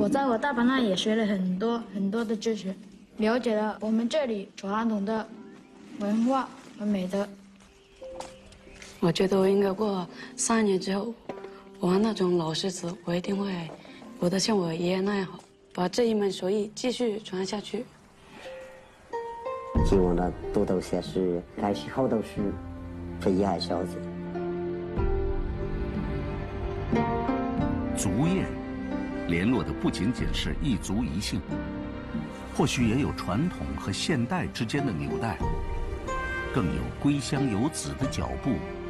我在我大伯那也学了很多很多的知识，了解了我们这里传统的文化和美德。 我觉得我应该过3年之后，我那种老师子，我一定会活得像我爷爷那样好，把这一门手艺继续传下去。 希望他多读些书，开始好读书，培养小子。 族业联络的不仅仅是一族一姓，或许也有传统和现代之间的纽带，更有归乡游子的脚步